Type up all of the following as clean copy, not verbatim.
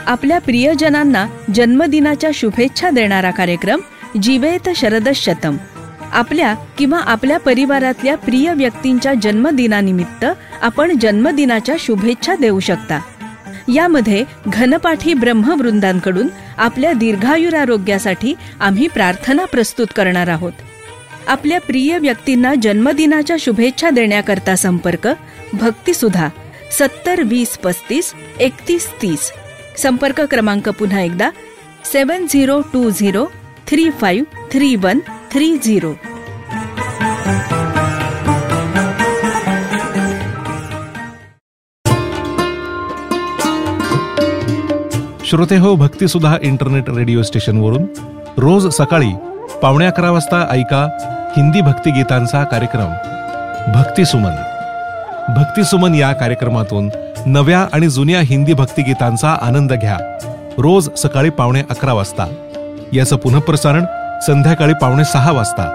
आपल्या प्रियजनांना जन्मदिनाच्या शुभेच्छा देणारा कार्यक्रम जीवेत शरदशतम. आपल्या किंवा आपल्या परिवारातल्या प्रिय व्यक्तींच्या जन्मदिनानिमित्त आपण जन्मदिनाच्या शुभेच्छा देऊ शकता. यामध्ये घनपाठी ब्रह्मवृंदांकडून आपल्या दीर्घायुरारोग्यासाठी आम्ही प्रार्थना प्रस्तुत करणार आहोत. आपल्या प्रिय व्यक्तींना जन्मदिनाच्या शुभेच्छा देण्याकरता संपर्क भक्तिसुधा 70 20 35 31 30. संपर्क क्रमांक पुन्हा एकदा 7020 35 31 30. श्रोते हो, भक्तिसुधा इंटरनेट रेडिओ स्टेशनवरून रोज सकाळी 11:15 वाजता ऐका हिंदी भक्तिगीतांचा कार्यक्रम भक्तिसुमन. भक्तिसुमन या कार्यक्रमातून नव्या आणि जुन्या हिंदी भक्तिगीतांचा आनंद घ्या. रोज सकाळी 11:15 वाजता. याचं पुनःप्रसारण संध्याकाळी 5:45 वाजता.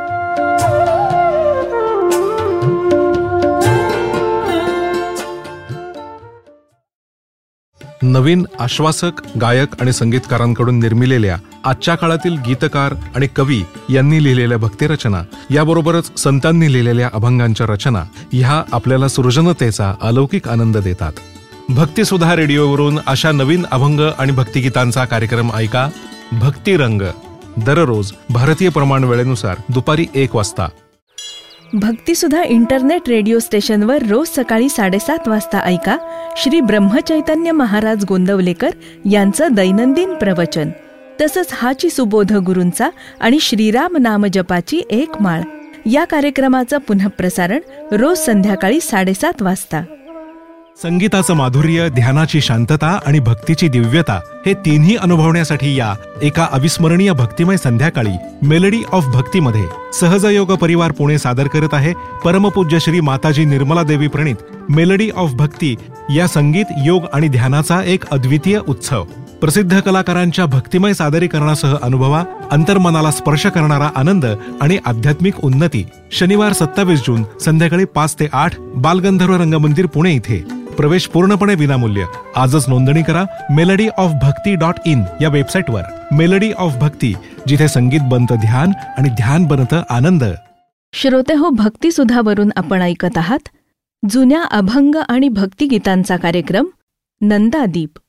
नवीन आश्वासक गायक आणि संगीतकारांकडून निर्मिलेल्या आजच्या काळातील गीतकार आणि कवी यांनी लिहिलेल्या भक्तिरचना, याबरोबरच संतांनी लिहिलेल्या अभंगांच्या रचना ह्या आपल्याला सृजनतेचा अलौकिक आनंद देतात. भक्तिसुधा रेडिओवरून अशा नवीन अभंग आणि भक्तिगीतांचा कार्यक्रम ऐका भक्तिरंग. दररोज भारतीय प्रमाण वेळेनुसार दुपारी 1 वाजता. भक्तिसुधा इंटरनेट रेडिओ स्टेशनवर रोज सकाळी 7:30 वाजता ऐका श्री ब्रह्मचैतन्य महाराज गोंदवलेकर यांचं दैनंदिन प्रवचन. तसंच हाची सुबोध गुरूंचा आणि श्रीराम नाम जपाची 1 माळ या कार्यक्रमाचं पुनःप्रसारण रोज संध्याकाळी 7:30 वाजता. संगीताचं माधुर्य, ध्यानाची शांतता आणि भक्तीची दिव्यता हे तिन्ही अनुभवण्यासाठी या एका अविस्मरणीय भक्तिमय संध्याकाळी मेलडी ऑफ भक्तीमध्ये सहजयोग परिवार पुणे सादर करत आहे परमपूज्य श्री माताजी निर्मला देवी प्रणीत मेलडी ऑफ भक्ती या संगीत, योग आणि ध्यानाचा एक अद्वितीय उत्सव. प्रसिद्ध कलाकारांच्या भक्तिमय सादरीकरणासह अनुभवा अंतर्मनाला स्पर्श करणारा आनंद आणि आध्यात्मिक उन्नती. शनिवार 27 जून संध्याकाळी 5 ते 8 बालगंधर्व रंगमंदिर पुणे इथे. प्रवेश पूर्णपणे विनामूल्य. आजच नोंदणी करा melodyoфбхакти.in या वेबसाईटवर. मेलडी ऑफ भक्ती, जिथे संगीत बनतं ध्यान आणि ध्यान बनतं आनंद. श्रोते हो, भक्तिसुधावरून आपण ऐकत आहात जुन्या अभंग आणि भक्तिगीतांचा कार्यक्रम नंदादीप.